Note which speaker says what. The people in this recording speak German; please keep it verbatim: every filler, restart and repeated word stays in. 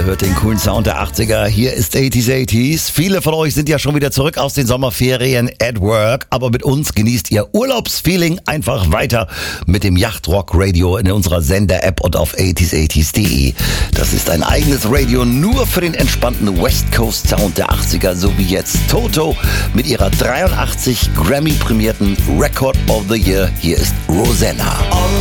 Speaker 1: Ihr hört den coolen Sound der achtziger. Hier ist achtziger achtziger. Viele von euch sind ja schon wieder zurück aus den Sommerferien at work. Aber mit uns genießt ihr Urlaubsfeeling einfach weiter mit dem Yachtrock Radio in unserer Sender-App und auf achtziger achtziger punkt de. Das ist ein eigenes Radio nur für den entspannten West Coast Sound der achtziger. So wie jetzt Toto mit ihrer dreiundachtzig Grammy-prämierten Record of the Year. Hier ist Rosanna.